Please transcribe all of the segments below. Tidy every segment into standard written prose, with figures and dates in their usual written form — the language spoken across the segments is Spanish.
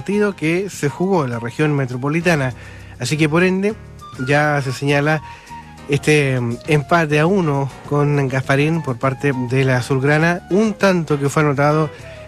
partido que se jugó en la región metropolitana. Así que por ende ya se señala este empate a 1 con Gasparín por parte de la azulgrana, un tanto que fue anotado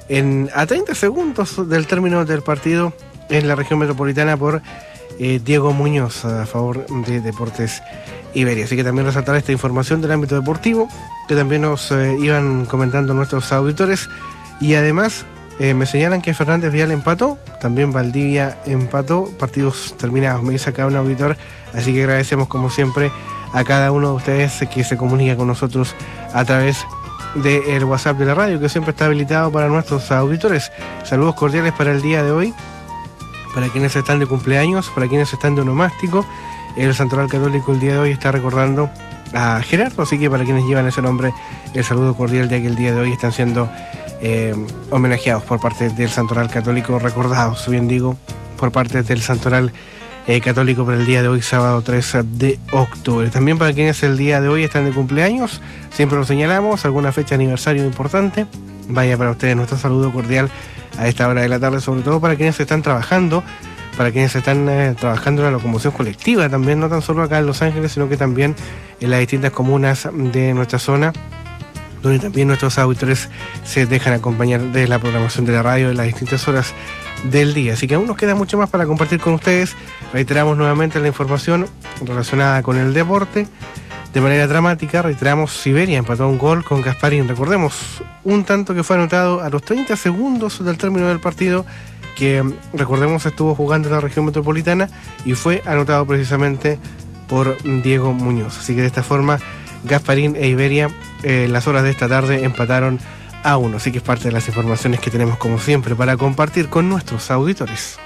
a 30 segundos del término del partido en la región metropolitana por Diego Muñoz a favor de Deportes Iberia. Así que también resaltar esta información del ámbito deportivo que también nos iban comentando nuestros auditores. Y además me señalan que Fernández Vial empató, también Valdivia empató, partidos terminados, me dice acá un auditor. Así que agradecemos como siempre a cada uno de ustedes que se comunica con nosotros a través del WhatsApp de la radio, que siempre está habilitado para nuestros auditores. Saludos cordiales para el día de hoy, para quienes están de cumpleaños, para quienes están de onomástico. El Santoral Católico el día de hoy está recordando a Gerardo, así que para quienes llevan ese nombre, el saludo cordial, ya que el día de hoy están siendo homenajeados por parte del Santoral Católico, recordados, bien digo, por parte del Santoral Católico para el día de hoy, sábado 3 de octubre. También para quienes el día de hoy están de cumpleaños, siempre lo señalamos, alguna fecha aniversario importante, vaya para ustedes nuestro saludo cordial a esta hora de la tarde, sobre todo para quienes están trabajando, para quienes están trabajando en la locomoción colectiva, también no tan solo acá en Los Ángeles, sino que también en las distintas comunas de nuestra zona, donde también nuestros auditores se dejan acompañar de la programación de la radio en las distintas horas del día. Así que aún nos queda mucho más para compartir con ustedes. Reiteramos nuevamente la información relacionada con el deporte. De manera dramática, reiteramos, Siberia empató un gol con Gasparín. Recordemos, un tanto que fue anotado a los 30 segundos del término del partido, que recordemos estuvo jugando en la región metropolitana y fue anotado precisamente por Diego Muñoz. Así que de esta forma Gasparín e Iberia en las horas de esta tarde empataron a 1. Así que es parte de las informaciones que tenemos como siempre para compartir con nuestros auditores.